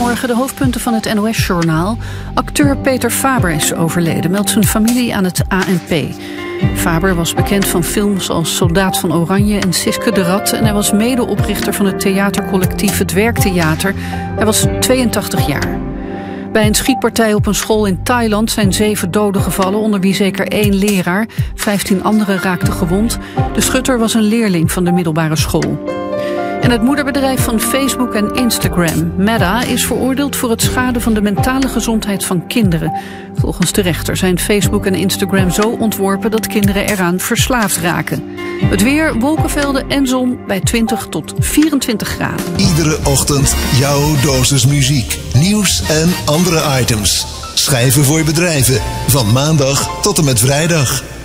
Goedemorgen, de hoofdpunten van het NOS-journaal. Acteur Peter Faber is overleden, meldt zijn familie aan het ANP. Faber was bekend van films als Soldaat van Oranje en Siske de Rat... en hij was medeoprichter van het theatercollectief Het Werktheater. Hij was 82 jaar. Bij een schietpartij op een school in Thailand zijn 7 doden gevallen... onder wie zeker 1 leraar. 15 anderen raakten gewond. De schutter was een leerling van de middelbare school. En het moederbedrijf van Facebook en Instagram, Meta, is veroordeeld voor het schaden van de mentale gezondheid van kinderen. Volgens de rechter zijn Facebook en Instagram zo ontworpen dat kinderen eraan verslaafd raken. Het weer, wolkenvelden en zon bij 20 tot 24 graden. Iedere ochtend jouw dosis muziek, nieuws en andere items. Schrijven voor bedrijven, van maandag tot en met vrijdag.